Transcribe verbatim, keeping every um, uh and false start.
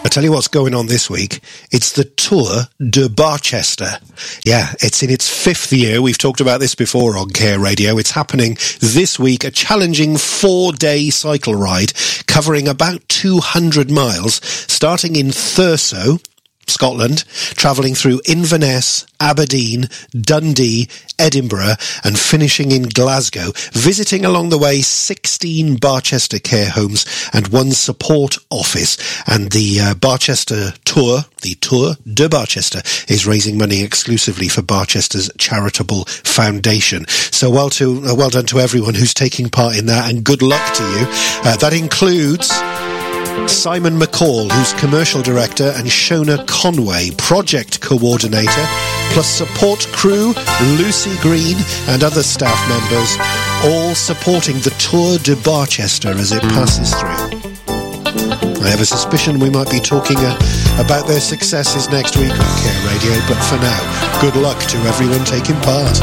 I tell you what's going on this week. It's the Tour de Barchester. Yeah, it's in its fifth year. We've talked about this before on Care Radio. It's happening this week, a challenging four-day cycle ride covering about two hundred miles, starting in Thurso, Scotland, travelling through Inverness, Aberdeen, Dundee, Edinburgh, and finishing in Glasgow, visiting along the way sixteen Barchester care homes and one support office. And the uh, Barchester Tour, the Tour de Barchester, is raising money exclusively for Barchester's charitable foundation. So well to uh, well done to everyone who's taking part in that, and good luck to you. Uh, that includes Simon McCall, who's commercial director, and Shona Conway, project coordinator, plus support crew, Lucy Green, and other staff members, all supporting the Tour de Barchester as it passes through. I have a suspicion we might be talking uh, about their successes next week on Care Radio, but for now, good luck to everyone taking part.